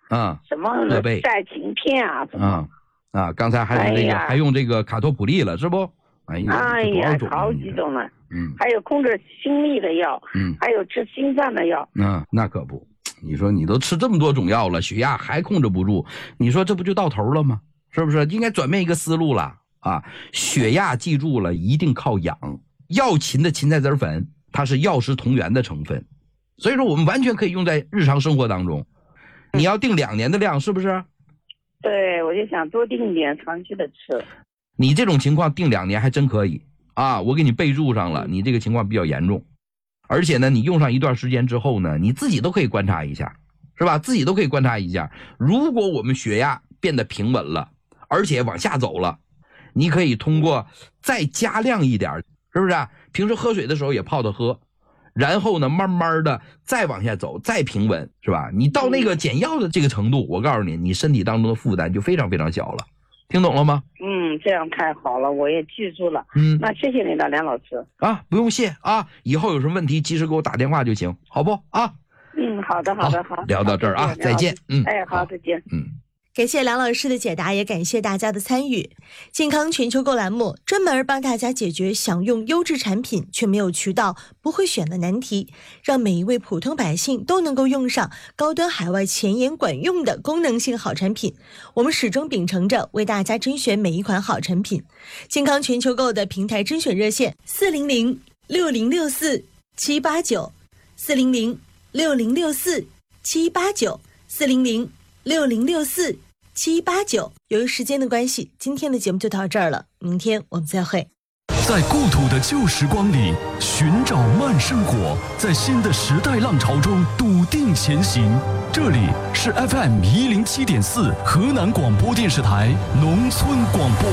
啊， 什么乐贝寨芹片啊，什么刚才还用这个，还用这个卡托普利了，是不？ 哎呀，好几种了。还有控制心率的药，还有治心脏的药。 那可不，你说你都吃这么多种药了，血压还控制不住，你说这不就到头了吗？是不是？应该转变一个思路了啊！血压记住了，一定靠养。药芹的芹菜籽粉，它是药食同源的成分，所以说我们完全可以用在日常生活当中。你要定2年的量，是不是？ 对，我就想多定一点，长期的吃。 你这种情况定2年还真可以啊！我给你备注上了，你这个情况比较严重，而且呢，你用上一段时间之后呢，你自己都可以观察一下，是吧？自己都可以观察一下。如果我们血压变得平稳了，而且往下走了，你可以通过再加量一点，是不是啊？平时喝水的时候也泡着喝，然后呢，慢慢的再往下走，再平稳，是吧？你到那个减药的这个程度，我告诉你，你身体当中的负担就非常非常小了。听懂了吗？ 这样太好了，我也记住了。那谢谢你了，梁老师。 不用谢啊，以后有什么问题及时给我打电话就行，好不啊？ 好的，好。 聊到这儿啊，再见。 好，再见。 感谢梁老师的解答，也感谢大家的参与。健康全球购栏目专门帮大家解决想用优质产品却没有渠道、不会选的难题，让每一位普通百姓都能够用上高端海外前沿管用的功能性好产品。我们始终秉承着为大家甄选每一款好产品。健康全球购的平台甄选热线400-6064-789，400-6064-789，400-6064-789。由于时间的关系，今天的节目就到这儿了，明天我们再会。 在故土的旧时光里寻找慢生活，在新的时代浪潮中笃定前行。这里是 FM107.4 河南广播电视台农村广播。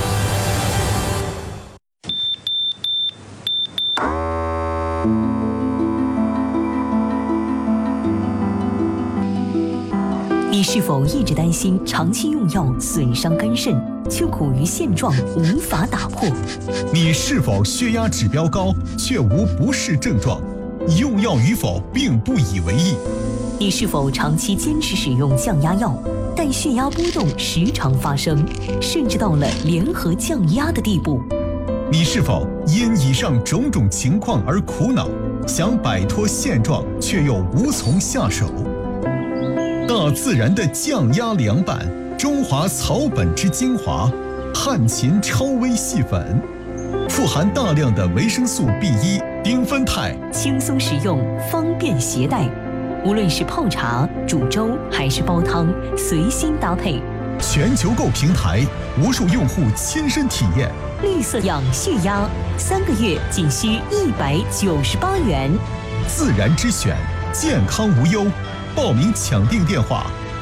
你是否一直担心长期用药损伤肝肾，却苦于现状无法打破？ 你是否血压指标高，却无不适症状，用药与否并不以为意？ 你是否长期坚持使用降压药，但血压波动时常发生，甚至到了联合降压的地步？ 你是否因以上种种情况而苦恼，想摆脱现状，却又无从下手？大自然的降压凉拌，中华草本之精华，汉芹超微细粉，富含大量的维生素 B1、丁酚肽， 轻松使用，方便携带。无论是泡茶、煮粥还是煲汤，随心搭配。 全球购平台，无数用户亲身体验。 绿色养血压，3个月仅需198元。 自然之选，健康无忧。报名抢订电话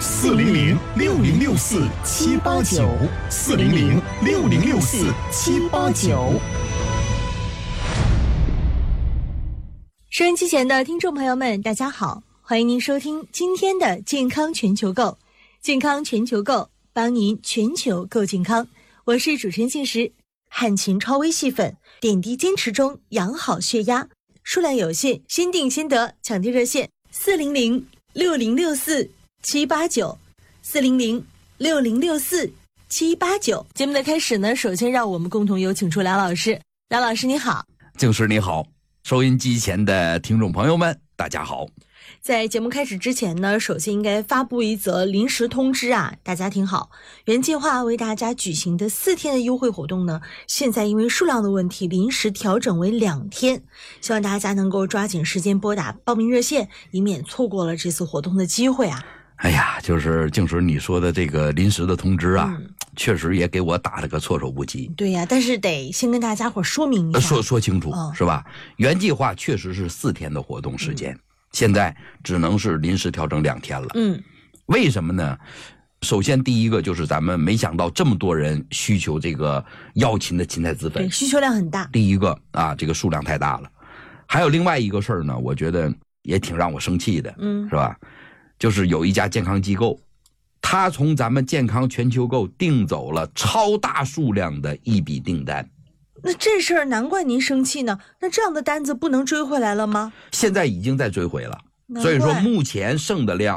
：400-6064-789，400-6064-789。 收音机前的听众朋友们，大家好，欢迎您收听今天的健康全球购。健康全球购，帮您全球购健康。我是主持人信实。汉芹超微细粉，点滴坚持中，养好血压，数量有限，先订先得，抢订热线400-6064-789，400-6064-789。节目的开始呢，首先让我们共同有请出梁老师。梁老师你好。 静师你好，收音机前的听众朋友们大家好。 在节目开始之前呢，首先应该发布一则临时通知啊，大家听好，原计划为大家举行的4天的优惠活动呢，现在因为数量的问题临时调整为2天，希望大家能够抓紧时间拨打报名热线，以免错过了这次活动的机会啊。 哎呀，就是静水你说的这个临时的通知啊，确实也给我打了个措手不及。 对呀，但是得先跟大家伙说明一下， 说清楚，是吧？原计划确实是4天的活动时间，现在只能是临时调整2天了。为什么呢？首先第一个就是咱们没想到这么多人需求这个药芹的芹菜籽粉， 对，需求量很大。 第一个啊，这个数量太大了。还有另外一个事儿呢，我觉得也挺让我生气的，是吧？就是有一家健康机构，他从咱们健康全球购订走了超大数量的一笔订单。 那这事儿难怪您生气呢，那这样的单子不能追回来了吗？ 现在已经在追回了，所以说目前剩的量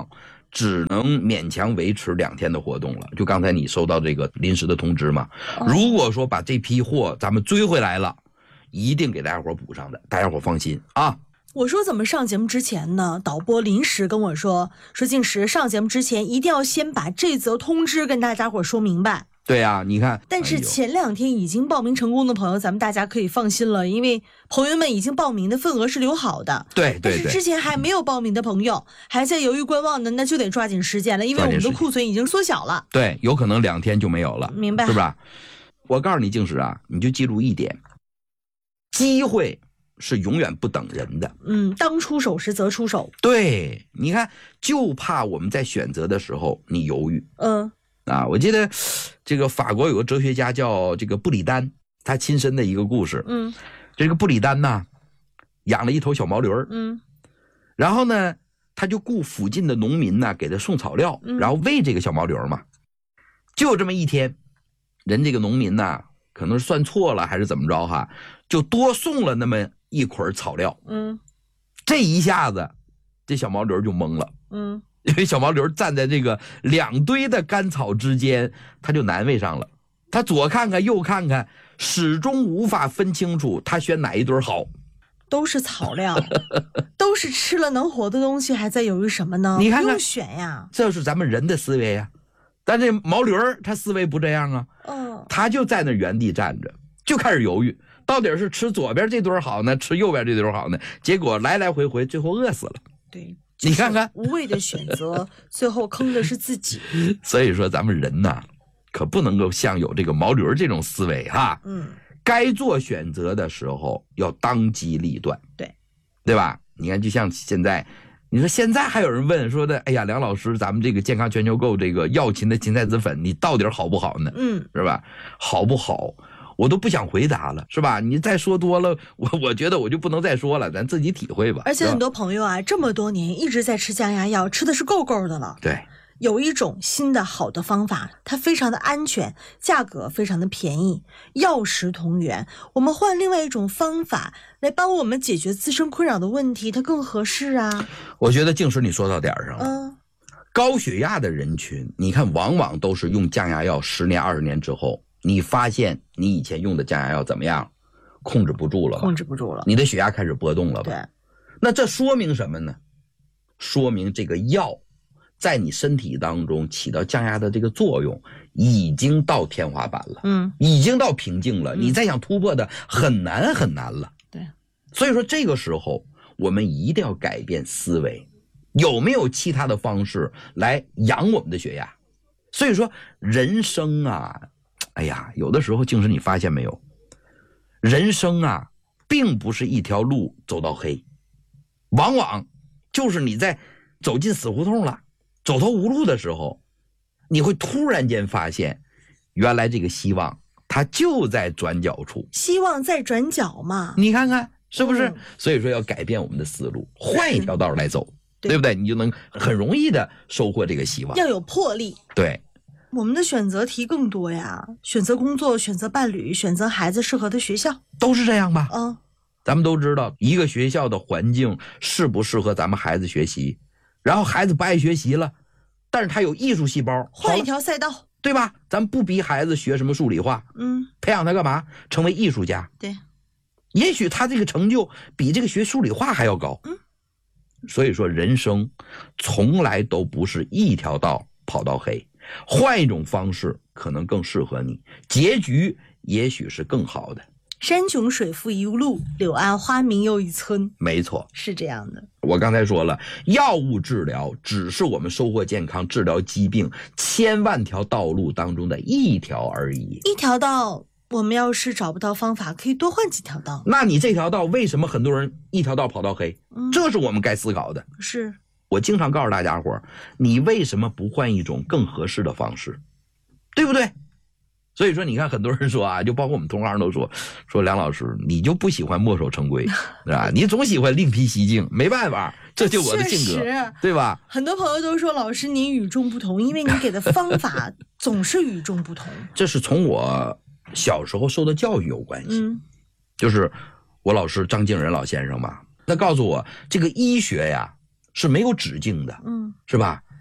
只能勉强维持2天的活动了。就刚才你收到这个临时的通知嘛，如果说把这批货咱们追回来了，一定给大家伙补上的，大家伙放心啊。 我说怎么上节目之前呢？导播临时跟我说静时上节目之前一定要先把这则通知跟大家伙说明白。 对啊，你看， 但是前2天已经报名成功的朋友，咱们大家可以放心了，因为朋友们已经报名的份额是留好的。 对， 但是之前还没有报名的朋友，还在犹豫观望的，那就得抓紧时间了，因为我们的库存已经缩小了。 对，有可能2天就没有了， 明白是吧？我告诉你，静时啊，你就记住一点，机会是永远不等人的。 当出手时则出手。 对，你看，就怕我们在选择的时候你犹豫。我记得这个法国有个哲学家叫这个布里丹，他亲身的一个故事。这个布里丹呢，养了一头小毛驴。然后呢，他就雇附近的农民呢给他送草料，然后喂这个小毛驴嘛。就这么一天，人这个农民呢，可能是算错了还是怎么着哈，就多送了那么一捆草料。这一下子，这小毛驴就懵了。因为小毛驴站在这个2堆的干草之间，他就难为上了。他左看看右看看，始终无法分清楚他选哪一堆好。 都是草料，都是吃了能活的东西，还在犹豫什么呢？ 你看看， 不用选呀， 这是咱们人的思维呀。但这毛驴他思维不这样啊。他就在那原地站着，就开始犹豫，到底是吃左边这堆好呢，吃右边这堆好呢？结果来来回回，最后饿死了。 对。 你看看， 无谓的选择，最后坑的是自己。 所以说，咱们人呐，可不能够像有这个毛驴这种思维哈。该做选择的时候要当机立断。对吧？你看，就像现在，你说现在还有人问说的，哎呀，梁老师，咱们这个健康全球购这个药秦的芹菜籽粉，你到底好不好呢？是吧？好不好？我都不想回答了，是吧？你再说多了，我觉得我就不能再说了，咱自己体会吧。 而且很多朋友啊，这么多年一直在吃降压药，吃的是够够的了。 对， 有一种新的好的方法，它非常的安全，价格非常的便宜，药食同源。我们换另外一种方法来帮我们解决自身困扰的问题，它更合适啊。 我觉得静时你说到点上了。高血压的人群，你看往往都是用降压药10年20年之后，你发现你以前用的降压药怎么样？控制不住了吧？ 控制不住了， 你的血压开始波动了吧？ 对。 那这说明什么呢？说明这个药在你身体当中起到降压的这个作用已经到天花板了。已经到瓶颈了。你再想突破的很难很难了。 对。 所以说这个时候我们一定要改变思维，有没有其他的方式来养我们的血压？所以说人生啊，哎呀，有的时候静时你发现没有，人生啊并不是一条路走到黑，往往就是你在走进死胡同了，走投无路的时候，你会突然间发现原来这个希望它就在转角处。希望在转角嘛， 你看看是不是？所以说要改变我们的思路，换一条道来走，对不对？你就能很容易的收获这个希望。 要有魄力。 对， 我们的选择题更多呀，选择工作，选择伴侣，选择孩子适合的学校， 都是这样吧？咱们都知道一个学校的环境适不适合咱们孩子学习，然后孩子不爱学习了，但是他有艺术细胞， 换一条赛道， 对吧？咱不逼孩子学什么数理化，培养他干嘛？成为艺术家。 对， 也许他这个成就比这个学数理化还要高。所以说人生从来都不是一条道跑到黑，换一种方式可能更适合你，结局也许是更好的。 山穷水复疑无路，柳暗花明又一村。 没错， 是这样的。 我刚才说了，药物治疗只是我们收获健康、治疗疾病千万条道路当中的一条而已。 一条道，我们要是找不到方法，可以多换几条道。 那你这条道为什么很多人一条道跑到黑？这是我们该思考的。 是我经常告诉大家伙，你为什么不换一种更合适的方式，对不对？所以说你看很多人说啊，就包括我们同行都说梁老师你就不喜欢墨守成规，对吧？你总喜欢另辟蹊径，没办法，这就我的性格，对吧？ 很多朋友都说老师你与众不同，因为你给的方法总是与众不同。 这是从我小时候受的教育有关系。就是我老师张敬仁老先生嘛，他告诉我这个医学呀是没有止境的，是吧？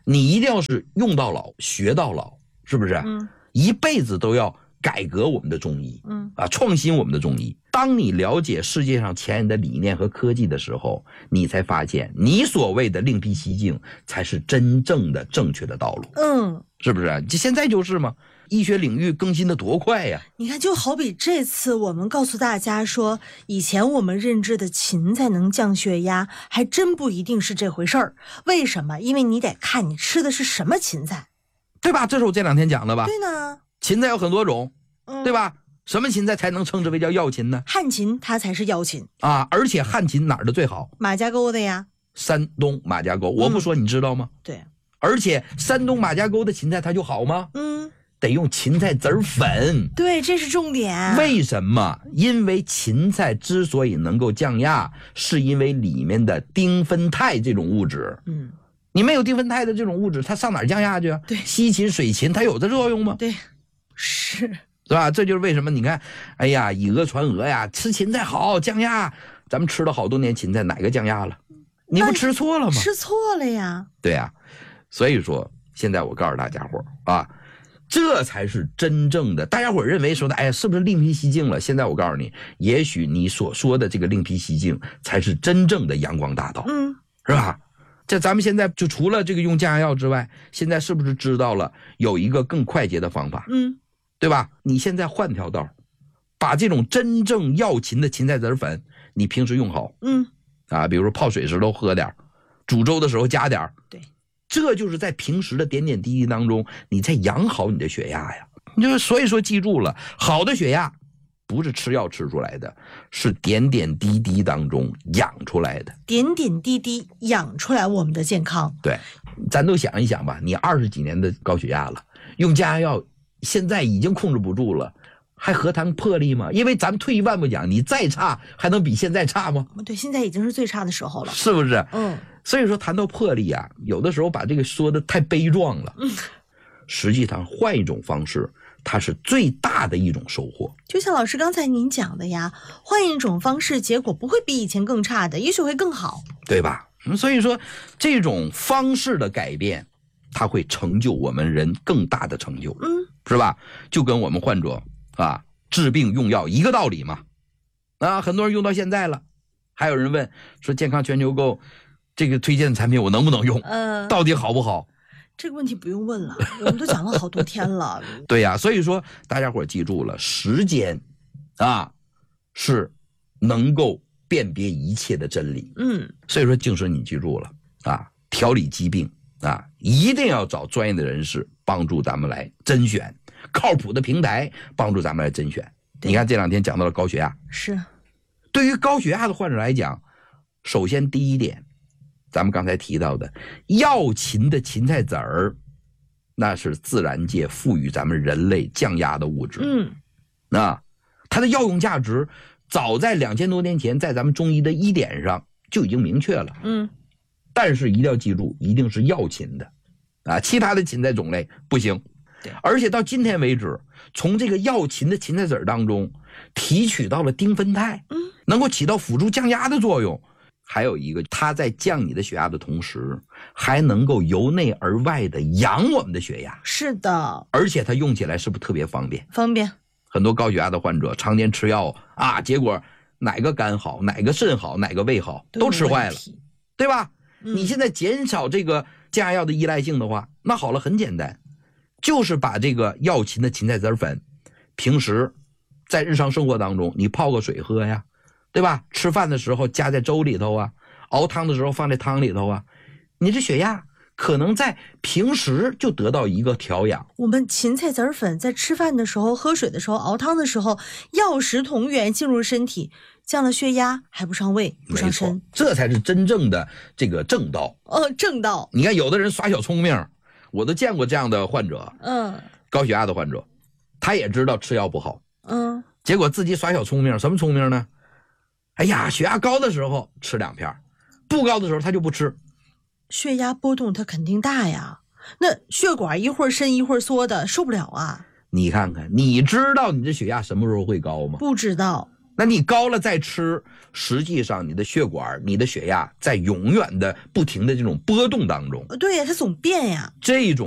你一定要是用到老学到老，是不是？一辈子都要改革我们的中医，创新我们的中医。当你了解世界上前沿的理念和科技的时候，你才发现你所谓的另辟蹊径才是真正的正确的道路。是不是？现在就是嘛，医学领域更新的多快呀！ 你看，就好比这次我们告诉大家说，以前我们认知的芹菜能降血压，还真不一定是这回事儿。为什么？因为你得看你吃的是什么芹菜， 对吧？这是我这2天讲的吧？ 对呢。 芹菜有很多种，对吧？什么芹菜才能称之为叫药芹呢？ 旱芹它才是药芹啊！而且旱芹哪儿的最好？ 马家沟的呀。 山东马家沟，我不说你知道吗？ 对。 而且山东马家沟的芹菜它就好吗？得用芹菜籽粉。 对，这是重点。 为什么？因为芹菜之所以能够降压，是因为里面的丁酚酞这种物质。你没有丁酚酞的这种物质，它上哪儿降压去啊？ 对， 西芹、水芹它有这作用吗？ 对，是吧？这就是为什么你看，哎呀，以讹传讹呀，吃芹菜好降压。咱们吃了好多年芹菜，哪个降压了？你不吃错了吗？ 吃错了呀。 对呀，所以说现在我告诉大家伙啊，这才是真正的。大家伙认为说的，哎呀，是不是另辟蹊径了？现在我告诉你，也许你所说的这个另辟蹊径，才是真正的阳光大道。是吧？这咱们现在就除了这个用降压药之外，现在是不是知道了有一个更快捷的方法？对吧？你现在换条道，把这种真正药芹的芹菜籽粉，你平时用好。比如说泡水时候喝点，煮粥的时候加点。 对， 这就是在平时的点点滴滴当中，你在养好你的血压呀。就是所以说记住了，好的血压不是吃药吃出来的，是点点滴滴当中养出来的。 点点滴滴养出来我们的健康。 对，咱都想一想吧，你20几年的高血压了，用降压药现在已经控制不住了，还何谈魄力吗？因为咱退一万步讲，你再差还能比现在差吗？ 对，现在已经是最差的时候了， 是不是？所以说谈到魄力啊，有的时候把这个说的太悲壮了。实际上换一种方式，它是最大的一种收获。 就像老师刚才您讲的呀，换一种方式，结果不会比以前更差的，也许会更好， 对吧？所以说这种方式的改变，它会成就我们人更大的成就。是吧？就跟我们患者啊治病用药一个道理嘛。很多人用到现在了，还有人问说健康全球购这个推荐的产品我能不能用？到底好不好？ 这个问题不用问了，我们都讲了好多天了。 对呀，所以说大家伙记住了，时间是能够辨别一切的真理。所以说静师你记住了调理疾病一定要找专业的人士帮助咱们来甄选，靠谱的平台帮助咱们来甄选。你看这2天讲到了高血压， 是对于高血压的患者来讲，首先第一点，咱们刚才提到的药芹的芹菜籽儿，那是自然界赋予咱们人类降压的物质。它的药用价值早在2000多年前在咱们中医的医典上就已经明确了。但是一定要记住，一定是药芹的其他的芹菜种类不行。而且到今天为止，从这个药芹的芹菜籽当中提取到了丁酚酞，能够起到辅助降压的作用。还有一个，它在降你的血压的同时，还能够由内而外的养我们的血压。 是的， 而且它用起来是不是特别方便？ 方便。 很多高血压的患者常年吃药结果哪个肝好，哪个肾好，哪个胃好，都吃坏了，对吧？你现在减少这个降压药的依赖性的话，那好了，很简单，就是把这个药芹的芹菜籽粉，平时在日常生活当中你泡个水喝呀，对吧？吃饭的时候加在粥里头熬汤的时候放在汤里头你这血压可能在平时就得到一个调养。 我们芹菜籽粉在吃饭的时候、喝水的时候、熬汤的时候，药食同源进入身体，降了血压还不伤胃不伤身， 这才是真正的这个正道。 正道。 你看有的人耍小聪明，我都见过这样的患者，高血压的患者，他也知道吃药不好，结果自己耍小聪明。什么聪明呢？哎呀，血压高的时候吃2片，不高的时候他就不吃。 血压波动它肯定大呀，那血管一会儿伸一会儿缩的，受不了啊。 你看看，你知道你这血压什么时候会高吗？ 不知道。 那你高了再吃，实际上你的血管、你的血压在永远的不停的这种波动当中。 对呀，它总变呀。 这种